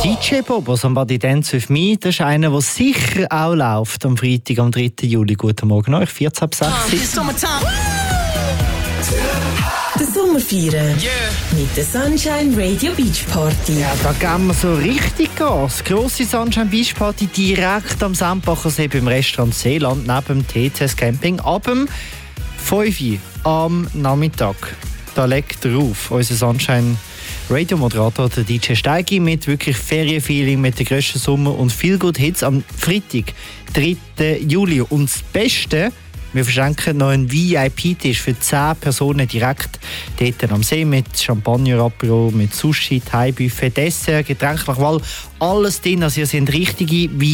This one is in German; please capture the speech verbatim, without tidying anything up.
D J Bobo, Somebody Dance With Me, das ist einer, der sicher auch läuft am Freitag, am dritten Juli. Guten Morgen euch, vierzehn ab sechs. Den Sommer feiern yeah. mit der Sunshine Radio Beach Party. Ja, da gehen wir so richtig Gas. Grosse Sunshine Beach Party direkt am Sempacher See beim Restaurant Seeland neben dem T C S Camping ab dem fünf Uhr am Nachmittag. Da legt er auf, unser Sunshine Radio Moderator, der D J Steigi, mit wirklich Ferienfeeling, mit den grössten Sommer- und viel gut Hits am Freitag, dritten Juli. Und das Beste: wir verschenken noch einen V I P-Tisch für zehn Personen direkt dort am See mit Champagner, Apero, mit Sushi, Thai-Buffet, Dessert, Getränk nach Wahl. Alles drin, also ihr seid richtige V I P